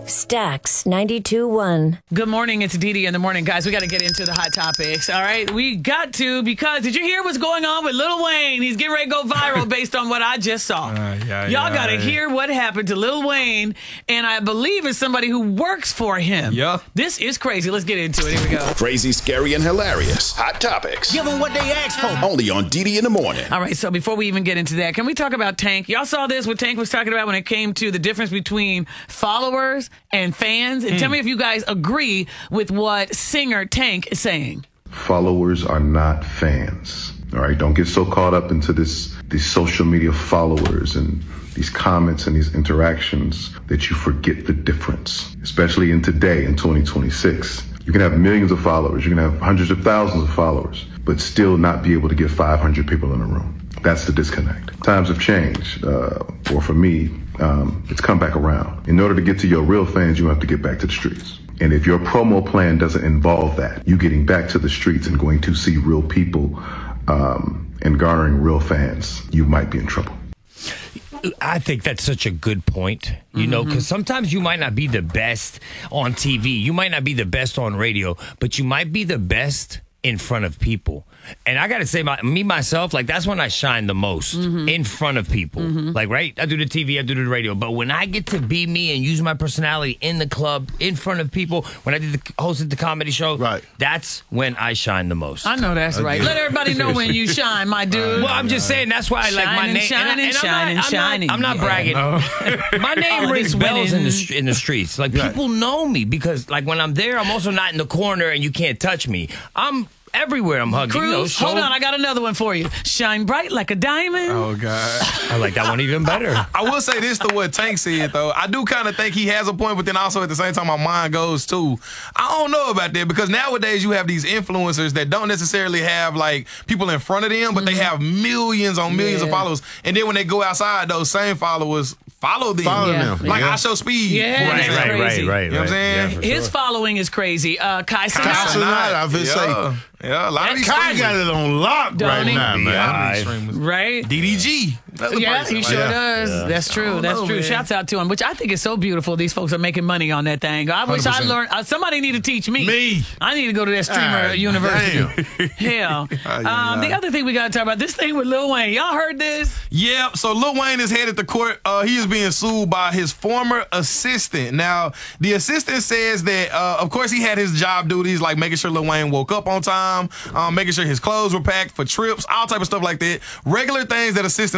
Stax 92.1. Good morning. It's Dee Dee in the morning. Guys, we got to get into the hot topics. All right. We got to, because did you hear what's going on with Lil Wayne? He's getting ready to go viral based on what I just saw. Y'all got to hear what happened to Lil Wayne. And I believe it's somebody who works for him. Yeah. This is crazy. Let's get into it. Here we go. Crazy, scary, and hilarious. Hot topics. Give them what they asked for. Only on Dee Dee in the morning. All right. So before we even get into that, can we talk about Tank? Y'all saw this, what Tank was talking about when it came to the difference between followers and fans. And tell me if you guys agree with what singer Tank is saying. Followers are not fans. All right, don't get so caught up into these social media followers and these comments and these interactions that you forget the difference. Especially in today, in 2026. You can have millions of followers, you can have hundreds of thousands of followers, but still not be able to get 500 people in a room. That's the disconnect. Times have changed, or for me, it's come back around. In order to get to your real fans, you have to get back to the streets. And if your promo plan doesn't involve that, you getting back to the streets and going to see real people and garnering real fans, you might be in trouble. I think that's such a good point, you know, because sometimes you might not be the best on TV. You might not be the best on radio, but you might be the best in front of people. And I got to say, myself, like, that's when I shine the most, in front of people. Like, right? I do the TV, I do the radio. But when I get to be me and use my personality in the club, in front of people, when I hosted the comedy show, right, that's when I shine the most. I know that's right. Let everybody know when you shine, my dude. Well, I'm just saying, that's why I like my name. Shining. I'm not bragging. My name rings bells in the streets. Like, people know me because, like, when I'm there, I'm also not in the corner and you can't touch me. I'm everywhere. I'm hugging. Cruz, hold on. I got another one for you. Shine bright like a diamond. Oh, God. I like that one even better. I will say this to what Tank said, though. I do kind of think he has a point, but then also at the same time, my mind goes, too. I don't know about that because nowadays you have these influencers that don't necessarily have, like, people in front of them, but they have millions on millions of followers. And then when they go outside, those same followers follow them. Like, I Show Speed. Yeah, right. You know what I'm saying? Yeah, his following is crazy. Kai Cenat. I was say. Yeah, a lot of these Kai got it on lock right now, man. Right? DDG. Yeah, he sure does. Yeah. That's true. That's true. Man. Shouts out to him, which I think is so beautiful. These folks are making money on that thing. I wish 100%. I learned. Somebody need to teach me. I need to go to that streamer university. Hell. The other thing we got to talk about, this thing with Lil Wayne. Y'all heard this? Yeah. So Lil Wayne is headed to court. He is being sued by his former assistant. Now, the assistant says that, of course, he had his job duties, like making sure Lil Wayne woke up on time, making sure his clothes were packed for trips, all type of stuff like that. Regular things that assistants